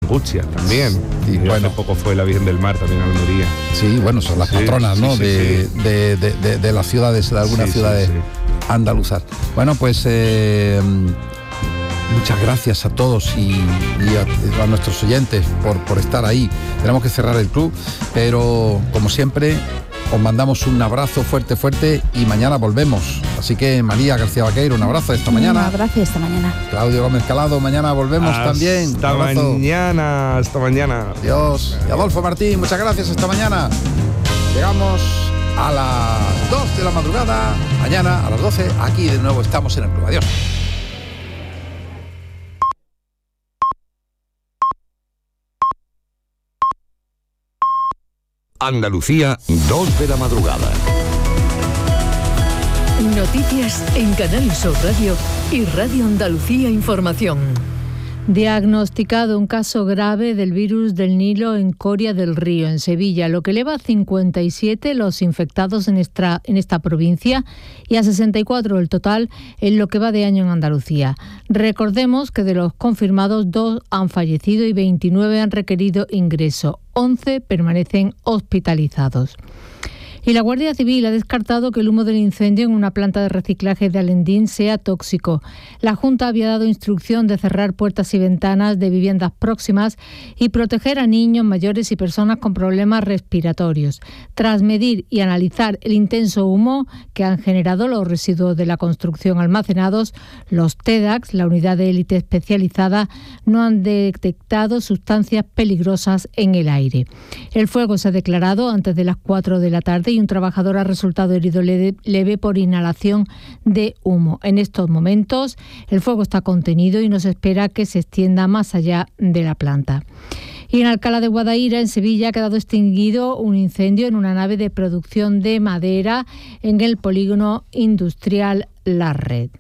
Angustias también. Sí, y bueno, hace poco fue la Virgen del Mar también en Almería. Sí, bueno, son las patronas, ¿no? De las ciudades, de algunas ciudades andaluzas. Bueno, pues muchas gracias a todos y a nuestros oyentes por estar ahí. Tenemos que cerrar el club, pero como siempre os mandamos un abrazo fuerte y mañana volvemos. Así que María García Vaqueiro, un abrazo esta mañana. Un abrazo esta mañana. Claudio Gómez Calado, mañana volvemos también. Hasta mañana. Adiós. Y Adolfo Martín, muchas gracias, esta mañana. Llegamos a las 2 de la madrugada. Mañana a las 12, aquí de nuevo estamos en el club. Adiós. Andalucía, 2 de la madrugada. Noticias en Canal Sur Radio y Radio Andalucía Información. Diagnosticado un caso grave del virus del Nilo en Coria del Río, en Sevilla, lo que eleva a 57 los infectados en esta provincia y a 64 el total en lo que va de año en Andalucía. Recordemos que de los confirmados, 2 han fallecido y 29 han requerido ingreso. 11 permanecen hospitalizados. Y la Guardia Civil ha descartado que el humo del incendio en una planta de reciclaje de Alendín sea tóxico. La Junta había dado instrucción de cerrar puertas y ventanas de viviendas próximas y proteger a niños, mayores y personas con problemas respiratorios. Tras medir y analizar el intenso humo que han generado los residuos de la construcción almacenados, los TEDAX, la unidad de élite especializada, no han detectado sustancias peligrosas en el aire. El fuego se ha declarado antes de las 4 de la tarde y un trabajador ha resultado herido leve por inhalación de humo. En estos momentos el fuego está contenido y no se espera que se extienda más allá de la planta. Y en Alcalá de Guadaira, en Sevilla, ha quedado extinguido un incendio en una nave de producción de madera en el polígono industrial La Red.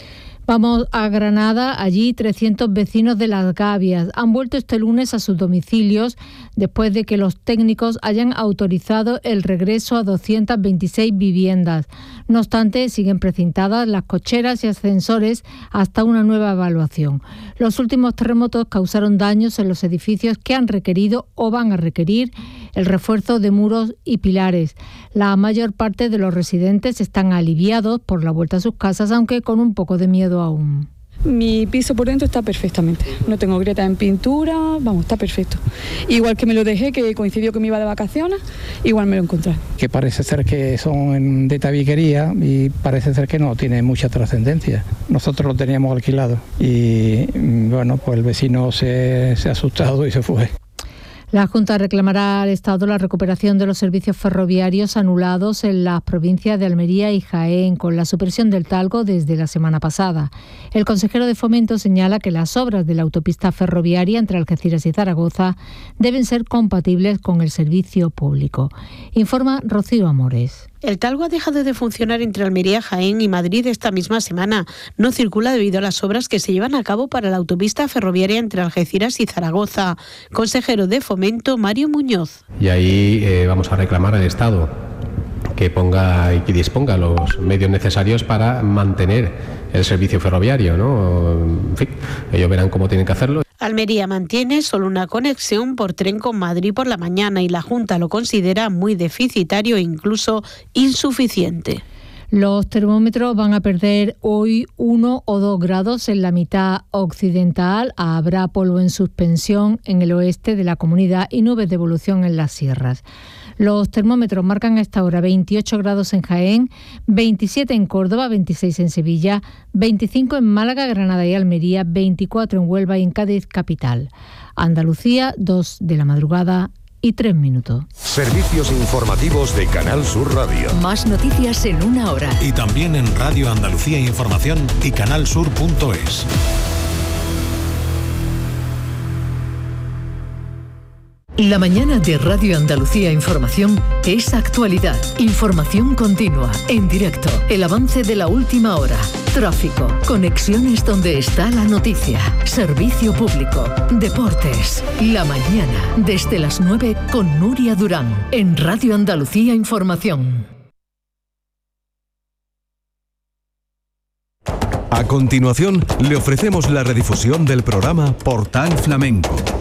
Vamos a Granada. Allí 300 vecinos de Las Gavias han vuelto este lunes a sus domicilios después de que los técnicos hayan autorizado el regreso a 226 viviendas. No obstante, siguen precintadas las cocheras y ascensores hasta una nueva evaluación. Los últimos terremotos causaron daños en los edificios que han requerido o van a requerir el refuerzo de muros y pilares. La mayor parte de los residentes están aliviados por la vuelta a sus casas, aunque con un poco de miedo aún. Mi piso por dentro está perfectamente, no tengo grietas en pintura, vamos, está perfecto. Igual que me lo dejé, que coincidió que me iba de vacaciones, igual me lo encontré. Que parece ser que son de tabiquería y parece ser que no tiene mucha trascendencia. Nosotros lo teníamos alquilado y bueno, pues el vecino se ha asustado y se fue. La Junta reclamará al Estado la recuperación de los servicios ferroviarios anulados en las provincias de Almería y Jaén con la supresión del talgo desde la semana pasada. El consejero de Fomento señala que las obras de la autopista ferroviaria entre Algeciras y Zaragoza deben ser compatibles con el servicio público. Informa Rocío Amores. El talgo ha dejado de funcionar entre Almería, Jaén y Madrid esta misma semana. No circula debido a las obras que se llevan a cabo para la autopista ferroviaria entre Algeciras y Zaragoza. Consejero de Fomento, Mario Muñoz. Y ahí vamos a reclamar al Estado que ponga y que disponga los medios necesarios para mantener el servicio ferroviario, ¿no? En fin, ellos verán cómo tienen que hacerlo. Almería mantiene solo una conexión por tren con Madrid por la mañana y la Junta lo considera muy deficitario e incluso insuficiente. Los termómetros van a perder hoy 1 o 2 grados en la mitad occidental. Habrá polvo en suspensión en el oeste de la comunidad y nubes de evolución en las sierras. Los termómetros marcan a esta hora 28 grados en Jaén, 27 en Córdoba, 26 en Sevilla, 25 en Málaga, Granada y Almería, 24 en Huelva y en Cádiz capital. Andalucía, 2 de la madrugada y 3 minutos. Servicios informativos de Canal Sur Radio. Más noticias en 1 hora. Y también en Radio Andalucía Información y canalsur.es. La mañana de Radio Andalucía Información es actualidad, información continua, en directo, el avance de la última hora, tráfico, conexiones donde está la noticia, servicio público, deportes. La mañana, desde las 9 con Nuria Durán, en Radio Andalucía Información. A continuación, le ofrecemos la redifusión del programa Portal Flamenco